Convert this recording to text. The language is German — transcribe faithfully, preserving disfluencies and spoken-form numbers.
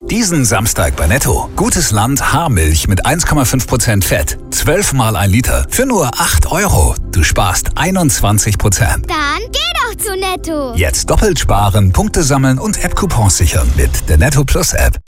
Diesen Samstag bei Netto. Gutes Land Haarmilch mit eins Komma fünf Prozent Fett. zwölf mal ein Liter für nur acht Euro. Du sparst einundzwanzig Prozent. Dann geh doch zu Netto. Jetzt doppelt sparen, Punkte sammeln und App-Coupons sichern mit der Netto Plus App.